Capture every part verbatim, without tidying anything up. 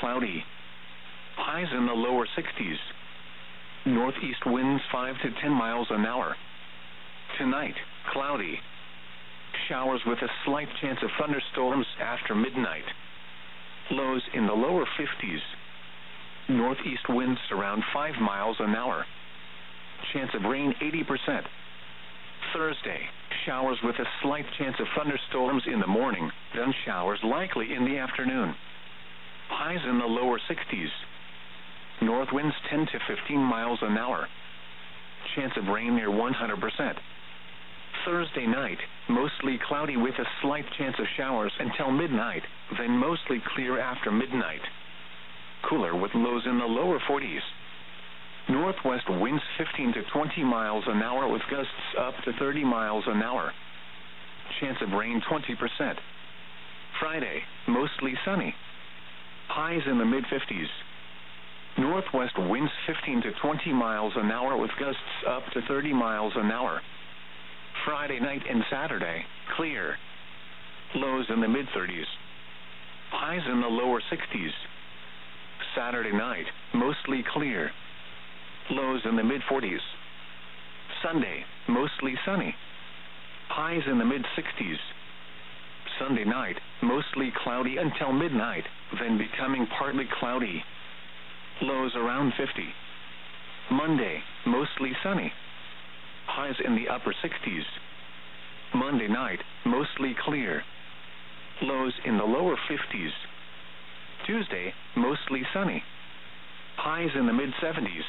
cloudy. Highs in the lower sixties. Northeast winds five to ten miles an hour. Tonight, cloudy. Showers with a slight chance of thunderstorms after midnight. Lows in the lower fifties. Northeast winds around five miles an hour. Chance of rain eighty percent. Thursday, showers with a slight chance of thunderstorms in the morning, then showers likely in the afternoon. Highs in the lower sixties. North winds ten to fifteen miles an hour. Chance of rain near one hundred percent. Thursday night, mostly cloudy with a slight chance of showers until midnight, then mostly clear after midnight. Cooler with lows in the lower forties. Northwest winds fifteen to twenty miles an hour with gusts up to thirty miles an hour. Chance of rain twenty percent. Friday, mostly sunny. Highs in the mid fifties. Northwest winds fifteen to twenty miles an hour with gusts up to thirty miles an hour. Friday night and Saturday, clear. Lows in the mid thirties. Highs in the lower sixties. Saturday night, mostly clear. Lows in the mid forties. Sunday, mostly sunny. Highs in the mid sixties. Sunday night, mostly cloudy until midnight, then becoming partly cloudy. Lows around fifty. Monday, mostly sunny. Highs in the upper sixties. Monday night, mostly clear. Lows in the lower fifties. Tuesday, mostly sunny. Highs in the mid seventies.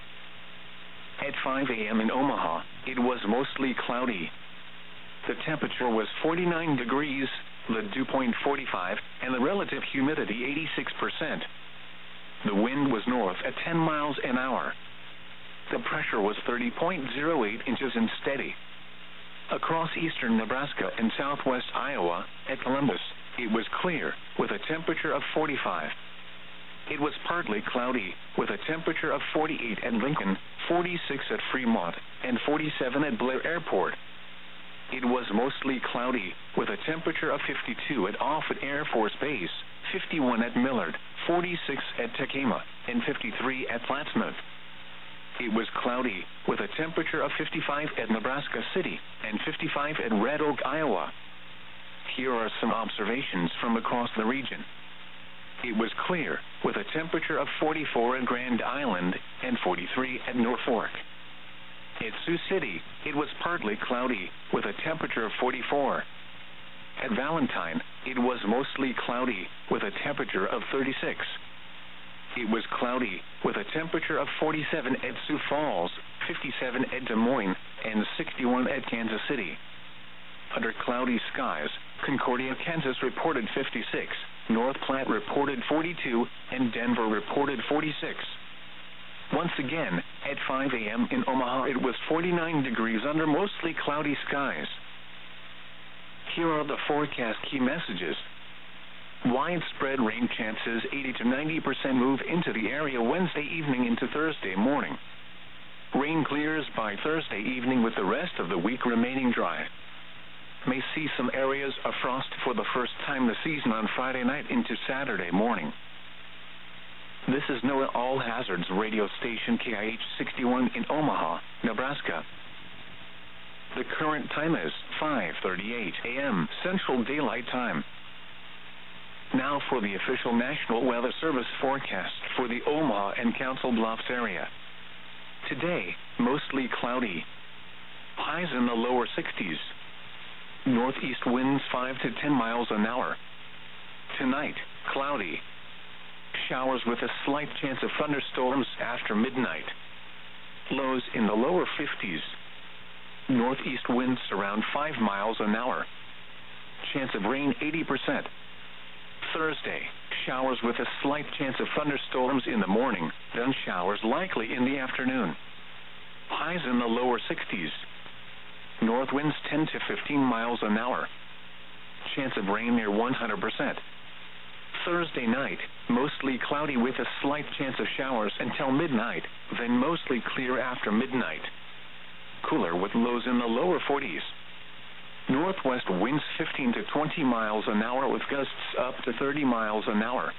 At five a.m. in Omaha, it was mostly cloudy. The temperature was forty-nine degrees, the dew point forty-five, and the relative humidity eighty-six percent. The wind was north at ten miles an hour. The pressure was thirty point zero eight inches and steady. Across eastern Nebraska and southwest Iowa, at Columbus, it was clear, with a temperature of forty-five. It was partly cloudy, with a temperature of forty-eight at Lincoln, forty-six at Fremont, and forty-seven at Blair Airport. It was mostly cloudy, with a temperature of fifty-two at Offutt Air Force Base, fifty-one at Millard, forty-six at Tekema, and fifty-three at Plattsmouth. It was cloudy, with a temperature of fifty-five at Nebraska City, and fifty-five at Red Oak, Iowa. Here are some observations from across the region. It was clear, with a temperature of forty-four at Grand Island, and forty-three at Norfolk. At Sioux City, it was partly cloudy, with a temperature of forty-four. At Valentine, it was mostly cloudy, with a temperature of thirty-six. It was cloudy, with a temperature of forty-seven at Sioux Falls, fifty-seven at Des Moines, and sixty-one at Kansas City. Under cloudy skies, Concordia, Kansas reported fifty-six, North Platte reported forty-two, and Denver reported forty-six. Once again, at five a.m. in Omaha, it was forty-nine degrees under mostly cloudy skies. Here are the forecast key messages. Widespread rain chances, eighty to ninety percent move into the area Wednesday evening into Thursday morning. Rain clears by Thursday evening with the rest of the week remaining dry. May see some areas of frost for the first time this season on Friday night into Saturday morning. This is NOAA All Hazards radio station K I H sixty-one in Omaha, Nebraska. The current time is five thirty-eight a.m. Central Daylight Time. Now for the official National Weather Service forecast for the Omaha and Council Bluffs area. Today, mostly cloudy. Highs in the lower sixties. Northeast winds five to ten miles an hour. Tonight, cloudy. Showers with a slight chance of thunderstorms after midnight. Lows in the lower fifties. Northeast winds around five miles an hour. Chance of rain eighty percent. Thursday, showers with a slight chance of thunderstorms in the morning, then showers likely in the afternoon. Highs in the lower sixties. North winds ten to fifteen miles an hour. Chance of rain near one hundred percent. Thursday night, mostly cloudy with a slight chance of showers until midnight, then mostly clear after midnight. Cooler with lows in the lower forties. Northwest winds fifteen to twenty miles an hour with gusts up to thirty miles an hour.